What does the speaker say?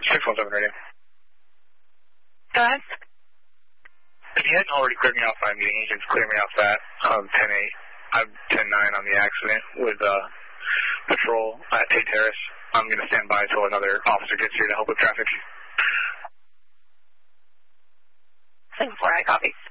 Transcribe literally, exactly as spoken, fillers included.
six one seven radio. Go ahead. If you hadn't already cleared me off my meeting, you can clear me off that. Um, ten eight. I'm ten nine on the accident with uh, patrol at Tate Terrace. I'm going to stand by until another officer gets here to help with traffic. seven four, I copy.